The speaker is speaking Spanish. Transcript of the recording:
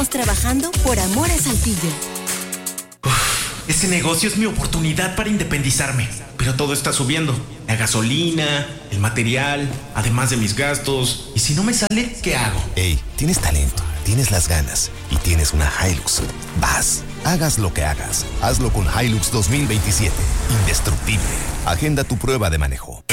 Seguimos trabajando por amor a Saltillo. Ese negocio es mi oportunidad para independizarme. Pero todo está subiendo. La gasolina, el material, además de mis gastos. ¿Y si no me sale, qué hago? Ey, tienes talento, tienes las ganas y tienes una Hilux. Vas, hagas lo que hagas. Hazlo con Hilux 2027. Indestructible. Agenda tu prueba de manejo.